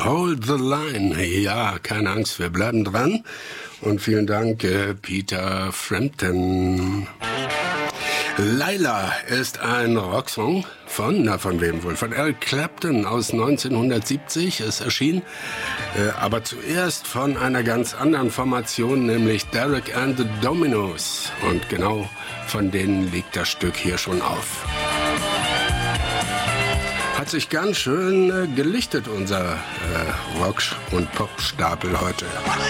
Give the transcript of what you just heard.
Hold the Line. Ja, keine Angst, wir bleiben dran. Und vielen Dank, Peter Frampton. Laila ist ein Rocksong von wem wohl? Von Eric Clapton aus 1970. Es erschien aber zuerst von einer ganz anderen Formation, nämlich Derek and the Dominos. Und genau von denen liegt das Stück hier schon auf. Hat sich ganz schön gelichtet, unser Rock- und Popstapel heute.